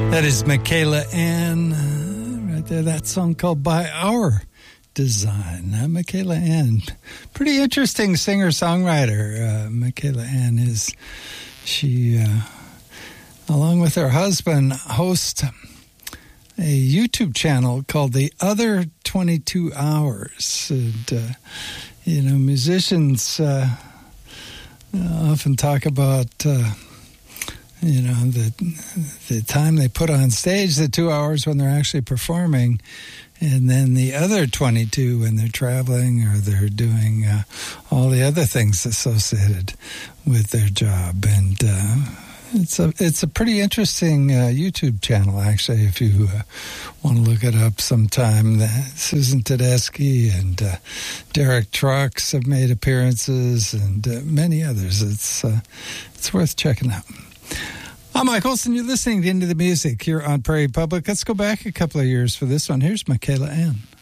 That is Michaela Ann right there. That song called By Our Design. Michaela Ann, pretty interesting singer-songwriter. Michaela Ann is, she, along with her husband, hosts a YouTube channel called The Other 22 Hours. And, you know, musicians often talk about... you know, the time they put on stage, the 2 hours when they're actually performing, and then the other 22 when they're traveling or they're doing all the other things associated with their job. And it's a pretty interesting YouTube channel, actually, if you want to look it up sometime. Susan Tedeschi and Derek Trucks have made appearances, and many others. It's worth checking out. I'm Mike Olson. You're listening to Into the Music here on Prairie Public. Let's go back a couple of years for this one. Here's Michaela Ann.